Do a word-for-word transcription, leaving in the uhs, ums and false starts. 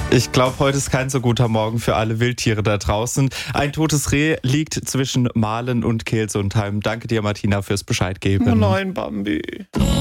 Ich glaube, heute ist kein so guter Morgen für alle Wildtiere da draußen. Ein totes Reh liegt zwischen Mahlen und Kehlsundheim. Danke dir, Martina, fürs Bescheid geben. Oh nein, Bambi.